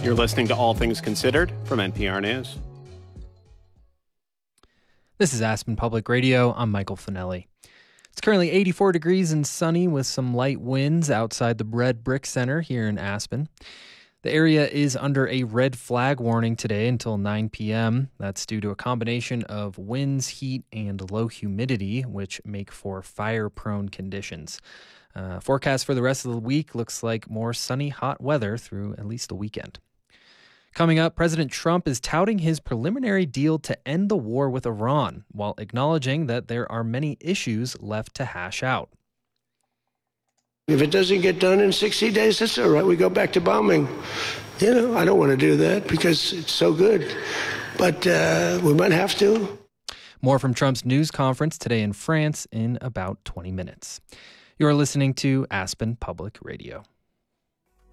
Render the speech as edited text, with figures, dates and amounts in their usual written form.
You're listening to All Things Considered from NPR News. This is Aspen Public Radio. I'm Michael Finelli. It's currently 84 degrees and sunny with some light winds outside the Red Brick Center here in Aspen. The area is under a red flag warning today until 9 p.m. That's due to a combination of winds, heat, and low humidity, which make for fire-prone conditions. Forecast for the rest of the week looks like more sunny, hot weather through at least the weekend. Coming up, President Trump is touting his preliminary deal to end the war with Iran while acknowledging that there are many issues left to hash out. If it doesn't get done in 60 days, that's all right. We go back to bombing. I don't want to do that because it's so good. But we might have to. More from Trump's news conference today in France in about 20 minutes. You're listening to Aspen Public Radio.